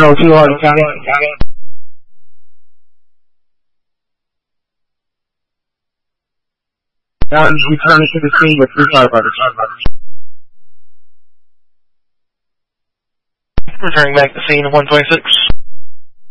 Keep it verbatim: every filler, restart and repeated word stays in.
oh two, Hardin County. Mountains returning to the scene with three firefighters. Returning back to scene of one twenty-six.